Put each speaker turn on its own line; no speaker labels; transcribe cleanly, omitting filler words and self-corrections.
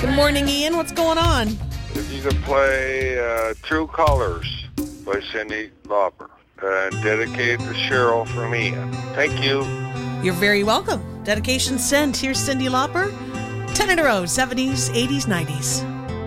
Good morning, Ian. What's going on?
If you could play True Colors by Cyndi Lauper and dedicate to Cheryl from Ian. Thank you.
You're very welcome. Dedication sent. Here's Cyndi Lauper. 10 in a row, 70s, 80s, 90s.